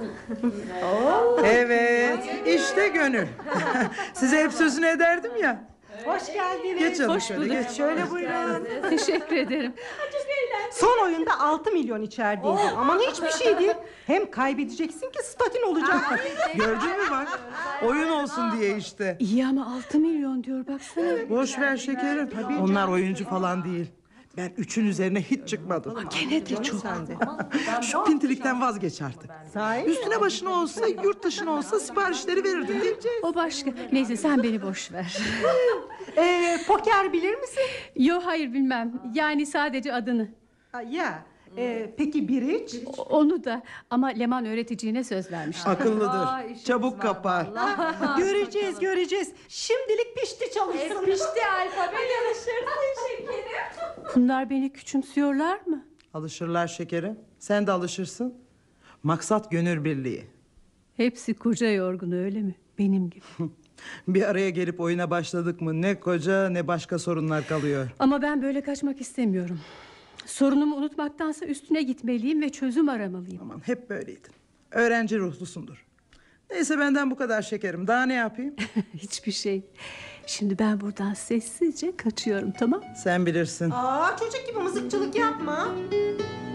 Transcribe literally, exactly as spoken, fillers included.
Evet, işte Gönül. Size hep sözünü ederdim ya. Hoş geldiniz. Geç canım Hoş şöyle, bulduk. geç. Şöyle buyurun. Teşekkür ederim. Son oyunda altı milyon içerideydi. Aman hiçbir şey değil. Hem kaybedeceksin ki statin olacak. Gördün mü bak? Oyun olsun diye işte. İyi ama altı milyon diyor baksana. Boş ver şekerim. Tabii. Onlar oyuncu falan değil. Ben üçün üzerine hiç çıkmadım. Gene de çok. Şu pintilikten vazgeç artık. Sahi? Üstüne başına olsa, yurt dışına olsa siparişleri verirdin değil mi? O başka. Neyse sen beni boş ver. Ee, poker bilir misin? Yo hayır bilmem. Yani sadece adını. Ha, ya. Ee, peki biriç? O- Onu da ama Leman öğreticiğine söz vermiştim. Akıllıdır. Çabuk kapar. Göreceğiz göreceğiz. Şimdilik pişti çalışsın. Pişti alfabe yarışırsın şekerim. Bunlar beni küçümsüyorlar mı? Alışırlar şekerim. Sen de alışırsın. Maksat gönül birliği. Hepsi koca yorgun öyle mi? Benim gibi. Bir araya gelip oyuna başladık mı ne koca ne başka sorunlar kalıyor. Ama ben böyle kaçmak istemiyorum. Sorunumu unutmaktansa üstüne gitmeliyim ve çözüm aramalıyım. Aman hep böyleydin. Öğrenci ruhlusundur. Neyse benden bu kadar şekerim. Daha ne yapayım? Hiçbir şey. Şimdi ben buradan sessizce kaçıyorum, tamam? Sen bilirsin. Aa, çocuk gibi mızıkçılık yapma.